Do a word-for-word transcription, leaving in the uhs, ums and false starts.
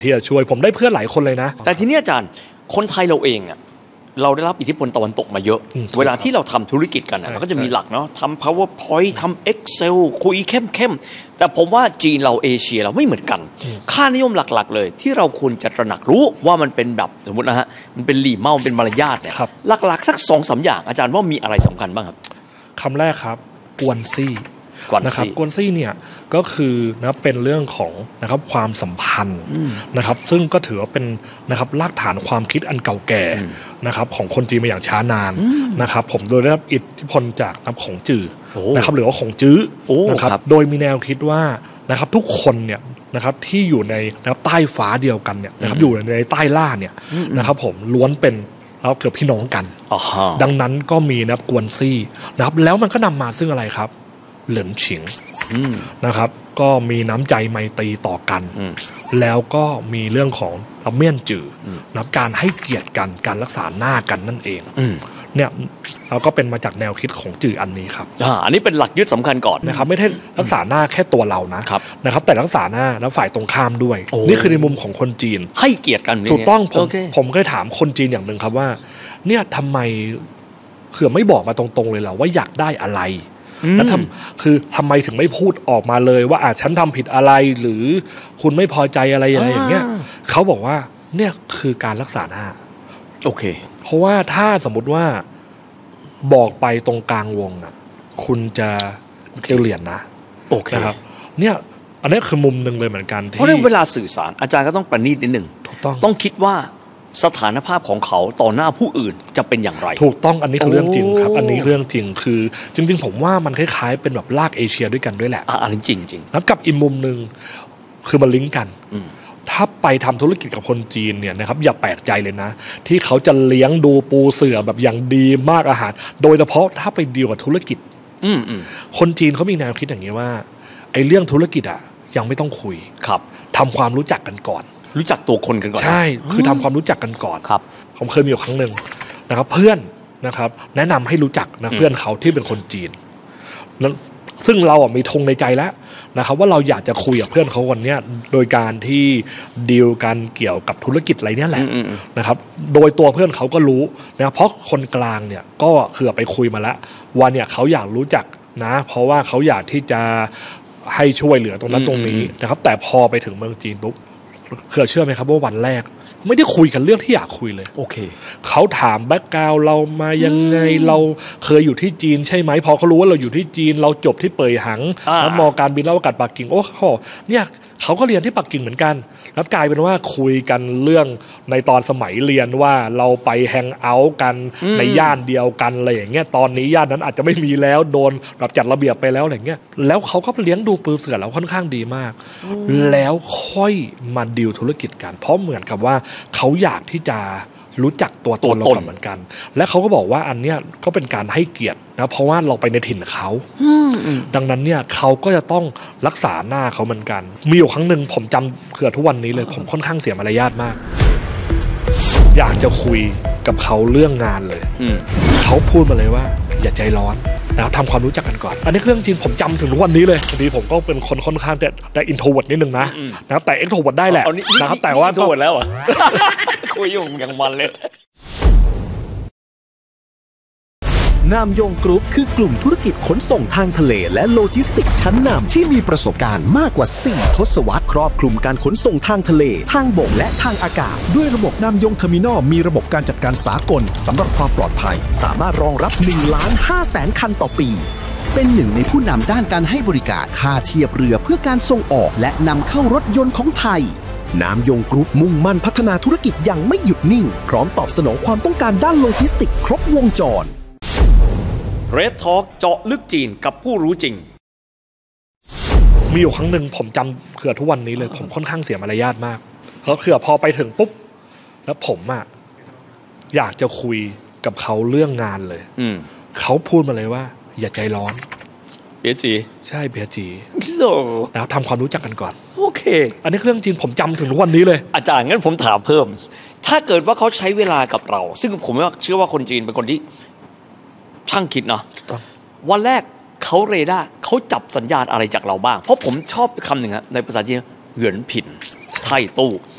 ที่จะช่วยผมได้เพื่อนหลายคนเลยนะแต่ทีนี้อาจารย์คนไทยเราเองเนี่ยเราได้รับอิทธิพลตะวันตกมาเยอะเวลาที่เราทำธุรกิจกันเราก็จะมีหลักเนาะทำ PowerPoint ทำ Excel คุยเข้มๆแต่ผมว่าจีนเราเอเชียเราไม่เหมือนกันค่านิยมหลักๆเลยที่เราควรจะตระหนักรู้ว่ามันเป็นแบบสมมตินะฮะมันเป็นหลี่เมาเป็นมารยาทเนี่ยหลักๆสัก สองสาม อย่างอาจารย์ว่ามีอะไรสำคัญบ้างครับคำแรกครับกวนซี่นะครับกวนซี่เนี่ยก็คือนะเป็นเรื่องของนะครับความสัมพันธ์นะครับซึ่งก็ถือว่าเป็นนะครับรากฐานความคิดอันเก่าแก่นะครับของคนจีนมาอย่างช้านานนะครับผมโดยได้รับอิทธิพลจากนับของจื่อนะครับหรือว่าของจื้อนะครับโดยมีแนวคิดว่านะครับทุกคนเนี่ยนะครับที่อยู่ในนะครับใต้ฟ้าเดียวกันเนี่ยนะครับอยู่ในใต้ล่าเนี่ยนะครับผมล้วนเป็นแล้วเกือบพี่น้องกันดังนั้นก็มีนะครับกวนซี่นะครับแล้วมันก็นำมาซึ่งอะไรครับเหลินฉิงนะครับก็มีน้ำใจไมตรีต่อกันแล้วก็มีเรื่องของเมี่ยนจื่อนะการให้เกียรติกันการรักษาหน้ากันนั่นเองเนี่ยเราก็เป็นมาจากแนวคิดของจื่ออันนี้ครับอ่าอันนี้เป็นหลักยึดสำคัญก่อนนะครับไม่ใช่รักษาหน้าแค่ตัวเรานะนะครับแต่รักษาหน้าแล้วฝ่ายตรงข้ามด้วยนี่คือในมุมของคนจีนให้เกียรติกันถูกต้องผมผมเคยถามคนจีนอย่างหนึ่งครับว่าเนี่ยทำไมคือไม่บอกมาตรงๆเลยเหรอว่าอยากได้อะไรแล้วทำคือทำไมถึงไม่พูดออกมาเลยว่าอาจฉันทำผิดอะไรหรือคุณไม่พอใจอะไรอะไรอย่างเงี้ยเขาบอกว่าเนี่ยคือการรักษาหน้าโอเคเพราะว่าถ้าสมมติว่าบอกไปตรงกลางวงอ่ะคุณจะเกลียดนะโอเคนะครับเนี่ยอันนี้คือมุมหนึ่งเลยเหมือนกันเพราะในเวลาสื่อสารอาจารย์ก็ต้องประณีตนิดหนึ่งถูกต้องต้องคิดว่าสถานภาพของเขาต่อหน้าผู้อื่นจะเป็นอย่างไรถูกต้องอันนี้คือเรื่องจริงครับอันนี้เรื่องจริงคือจริงๆผมว่ามันคล้ายๆเป็นแบบลากเอเชียด้วยกันด้วยแหละอ่ะอันนี้จริงจริงแล้วกับอีกมุมนึงคือมันลิงก์กันถ้าไปทำธุรกิจกับคนจีนเนี่ยนะครับอย่าแปลกใจเลยนะที่เขาจะเลี้ยงดูปูเสื่อแบบอย่างดีมากอาหารโดยเฉพาะถ้าไปดีลกับธุรกิจคนจีนเขามีแนวคิดอย่างนี้ว่าไอ้เรื่องธุรกิจอ่ะยังไม่ต้องคุยครับทำความรู้จักกันก่อนรู้จักตัวคนกันก่อนใช่คือทำความรู้จักกันก่อนครับผมเคยมีอยู่ครั้งหนึ่งนะครับเพื่อนนะครับแนะนำให้รู้จักนะเพื่อนเขาที่เป็นคนจีนแล้วซึ่งเราอ่ะมีธงในใจแล้วนะครับว่าเราอยากจะคุยกับเพื่อนเขาคนนี้โดยการที่ดีลกันเกี่ยวกับธุรกิจอะไรเนี้ยแหละนะครับโดยตัวเพื่อนเขาก็รู้นะเพราะคนกลางเนี่ยก็คือไปคุยมาแล้วว่าเนี่ยเขาอยากรู้จักนะเพราะว่าเขาอยากที่จะให้ช่วยเหลือตรงนั้นตรงนี้นะครับแต่พอไปถึงเมืองจีนปุ๊บเชื่อเชื่อไหมครับว่าวันแรกไม่ได้คุยกันเรื่องที่อยากคุยเลยโอเคเขาถามแบ็คกราวด์เรามายังไงเราเคยอยู่ที่จีนใช่ไหมพอเขารู้ว่าเราอยู่ที่จีนเราจบที่เป่ยหังแล้วมอการบินแล้วอากาศปักกิ่งโอ้โหเนี่ยเขาก็เรียนที่ปักกิ่งเหมือนกันแล้วกลายเป็นว่าคุยกันเรื่องในตอนสมัยเรียนว่าเราไปแฮงเอาท์กันในย่านเดียวกันอะไรอย่างเงี้ยตอนนี้ย่านนั้นอาจจะไม่มีแล้วโดนแบบจัดระเบียบไปแล้วอะไรเงี้ยแล้วเขาก็เลี้ยงดูปูเสือเราค่อนข้างดีมากแล้วค่อยมาดีลธุรกิจกันเพราะเหมือนกับว่าเขาอยากที่จะรู้จักตัวตนเราเหมือนกันและเขาก็บอกว่าอันเนี้ยก็เป็นการให้เกียรตินะเพราะว่าเราไปในถิ่นเขาดังนั้นเนี่ยเขาก็จะต้องรักษาหน้าเขาเหมือนกันมีอยู่ครั้งหนึ่งผมจำเผื่อทุกวันนี้เลยผมค่อนข้างเสียมารยาทมากอยากจะคุยกับเขาเรื่องงานเลยเขาพูดมาเลยว่าอย่าใจร้อนนะทำความรู้จักกันก่อนอันนี้เรื่องจริงผมจำถึงทุกวันนี้เลยพอดีผมก็เป็นคนค่อนข้างแต่แต่อินโทรเวิร์ตนิดนึงนะนะครับแต่เอ็กโทรเวิร์ตได้แหละนะครับแต่ว่าอินโทรเวิร์ตแล้วอ่ะคุยอยู่อย่างมันเลยนามยงกรุ๊ปคือกลุ่มธุรกิจขนส่งทางทะเลและโลจิสติกชั้นนำที่มีประสบการณ์มากกว่าสี่ทศวรรษครอบคลุมการขนส่งทางทะเลทางบกและทางอากาศด้วยระบบนามยงเทอร์มินอลมีระบบการจัดการสากลสำหรับความปลอดภัยสามารถรองรับหนึ่งล้านห้าแสนคันต่อปีเป็นหนึ่งในผู้นำด้านการให้บริการค่าเทียบเรือเพื่อการส่งออกและนำเข้ารถยนต์ของไทยนามยงกรุ๊ปมุ่งมั่นพัฒนาธุรกิจอย่างไม่หยุดนิ่งพร้อมตอบสนองความต้องการด้านโลจิสติกครบวงจร Red Talk เจาะลึกจีนกับผู้รู้จริงมีอยู่ครั้งหนึ่งผมจำเผื่อทุกวันนี้เลยผมค่อนข้างเสียมารยาทมากเพราะเผื่อพอไปถึงปุ๊บแล้วผมอะอยากจะคุยกับเขาเรื่องงานเลยเขาพูดมาเลยว่าอย่าใจร้อนเบียจีใช่เบียจีโลแล้วทำความรู้จักกันก่อนโอเคอันนี้เรื่องจริงผมจำถึงทุกวันนี้เลยอาจารย์งั้นผมถามเพิ่มถ้าเกิดว่าเขาใช้เวลากับเราซึ่งผมเชื่อว่าคนจีนเป็นคนที่ช่างคิดเนาะวันแรกเขาเรดาร์เขาจับสัญญาณอะไรจากเราบ้างเพราะผมชอบคำหนึ่งครับในภาษาจีนเหวินผินไทตู้